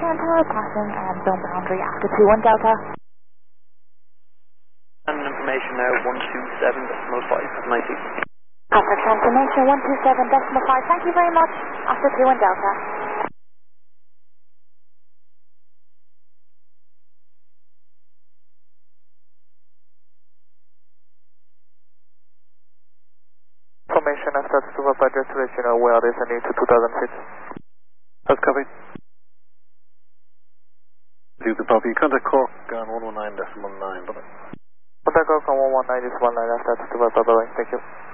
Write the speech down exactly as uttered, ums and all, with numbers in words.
Sierra Tower passing and zone boundary after two one Delta. And information now, one two seven decimal five, ninety. After transformation, one two seven decimal five, thank you very much, after two one Delta. Information after two one five, just to let you know where this and into two thousand feet. That's copied. Do the copy. Contact Cork on one one nine decimal nine, brother. Contact Cork on one one nine decimal nine after two one five, thank you.